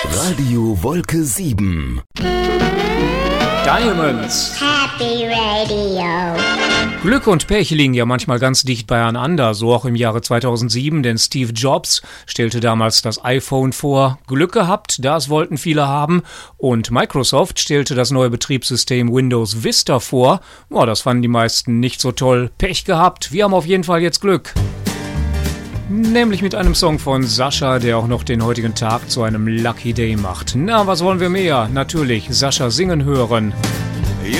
Radio Wolke 7. Diamonds. Happy Radio. Glück und Pech liegen ja manchmal ganz dicht beieinander, so auch im Jahre 2007, denn Steve Jobs stellte damals das iPhone vor. Glück gehabt, das wollten viele haben, und Microsoft stellte das neue Betriebssystem Windows Vista vor. Boah, das fanden die meisten nicht so toll. Pech gehabt, wir haben auf jeden Fall jetzt Glück. Nämlich mit einem Song von Sascha, der auch noch den heutigen Tag zu einem Lucky Day macht. Na, was wollen wir mehr? Natürlich Sascha singen hören.